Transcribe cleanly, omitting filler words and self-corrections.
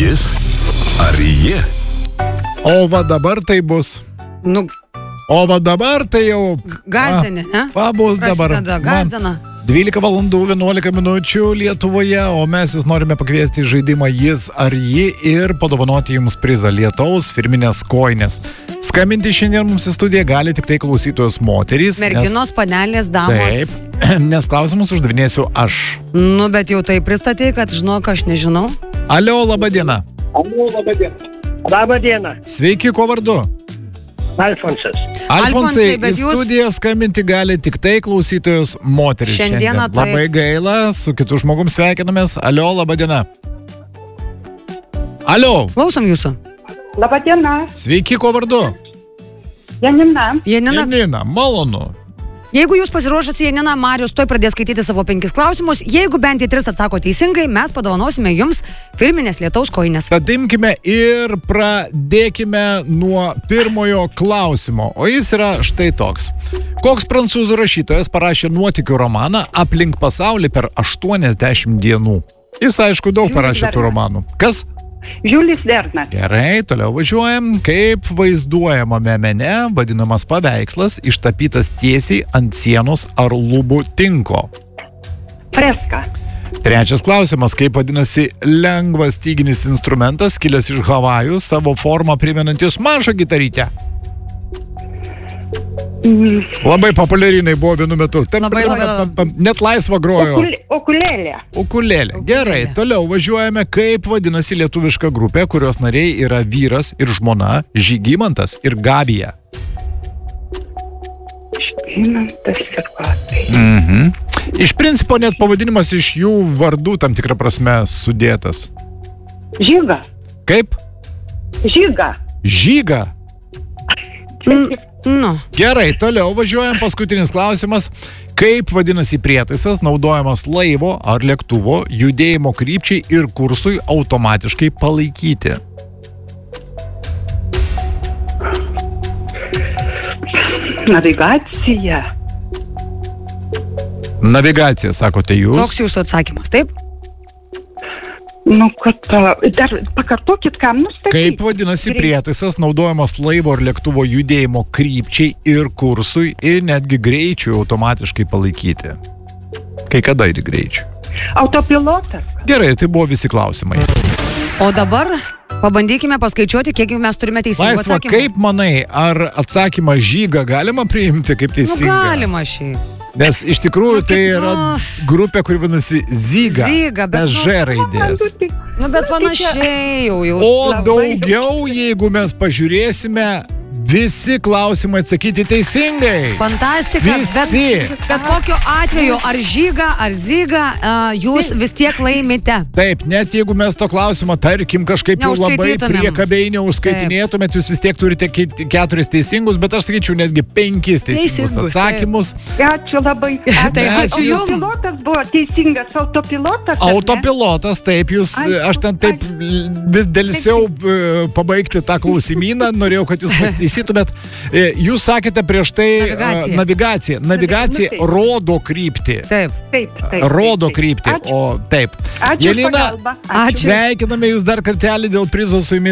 Jis ar ji? O va dabar tai bus. Nu, O va dabar tai jau... gazdinė, ne? Bus dabar. Prasideda, gazdina. 12 valandų 11 minučių Lietuvoje, o mes jūs norime pakviesti į žaidimą Jis ar ji ir padovanoti jums prizą lietaus firminės kojinės. Skambinti šiandien mums į studiją gali tik tai klausytojos moterys. Merginos, panelės, damos. Taip, nes klausimus uždavinėsiu aš. Nu, bet jau tai pristatė, kad žinok, aš nežinau. Alio, laba diena. Labą dieną, Sveiki, ko vardu? Alfonsas. Alfonsai, į bet jūs- studiją skambinti gali tik tai klausytojos moterys. Šiandieną tai- Labai gaila, su kitu žmogum sveikinamės. Alio, laba diena. Alio, Klausom jūsų. Labą dieną, sveiki, ko vardu? Janina. Janina, Janina, malonu. jeigu jūs pasiruošęs, Janina, Marius tuoj pradės skaityti savo 5 klausimus. Jeigu bent į 3 atsako teisingai, mes padovanosime jums firminės lietaus kojinės. Tad imkime ir pradėkime nuo pirmojo klausimo. O jis yra štai toks. Koks prancūzų rašytojas parašė nuotykių romaną Aplink pasaulį per 80 dienų? Jis, aišku, daug parašė tų romanų. Kas? Julius Vernas. Gerai, toliau važiuojam. Kaip vaizduojamame mene vadinamas paveikslas ištapytas tiesiai ant sienos ar lubų tinko? Freska. Trečias klausimas. Kaip vadinasi lengvas styginis instrumentas, kilęs iš Havajų, savo formą primenantis mažą gitarytę? Labai populiarinai buvo vienu metu. Taip, Labai. net laisvą grojo. Okulėlė. Ukulėlė. Gerai, toliau važiuojame. Kaip vadinasi lietuviška grupė, kurios nariai yra vyras ir žmona Žygimantas ir Gabija? Žymantas ir Gabija. Iš principo net pavadinimas iš jų vardų tam tikrą prasme sudėtas. Žyga. Kaip? Žyga. Žyga. Nu, Gerai, toliau važiuojam. Paskutinis klausimas. Kaip vadinasi prietaisas naudojamas laivo ar lėktuvo judėjimo krypčiai ir kursui automatiškai palaikyti? Navigacija. Navigacija, sakote jūs. toks jūsų atsakymas, taip? Nu, kad dar pakartokit, kam nustatyti. Kaip vadinasi prietaisas naudojamas laivo ar lėktuvo judėjimo krypčiai ir kursui ir netgi greičiui automatiškai palaikyti? Kai kada ir greičiui? Autopilotas. Gerai, tai buvo visi klausimai. O dabar pabandykime paskaičiuoti, kiek mes turime teisingų Laisva, atsakymų. kaip manai, ar atsakymą Žyga galima priimti kaip Nu, teisingą? galima šį. Nes iš tikrųjų tai yra grupė, kuri vadinasi Zyga. Zyga, bet Be Ž raidės. Nu, bet panašiai jau. O daugiau, jeigu mes pažiūrėsime, visi klausimai atsakyti teisingai. Fantastika. Visi. Bet kokiu atveju, ar Žyga, ar Zyga, jūs vis tiek laimite. Taip, net jeigu mes to klausimą, tarkim, kažkaip jau labai Neužskaitytumėm. priekabiai neužskaitinėtumėt, jūs vis tiek turite 4 teisingus, bet aš sakyčiau netgi 5 teisingus Teisingus, atsakymus. Ačiū labai. Tai Mes jūs- Autopilotas buvo teisingas, autopilotas. ar ne? Autopilotas, taip, jūs, Aišku, aš ten taip vis dėlsiau pabaigti tą klausimyną, norėjau, kad jūs pasitaisytumėt. Jūs sakėte prieš tai Navigacija. Navigacija Taip. rodo kryptį. Taip. Taip, taip. Rodo taip. kryptį, Ačiū. o taip. Ačiū už Janina, pagalbą. Ačiū. sveikiname jūs dar kartelį dėl prizo su jumis.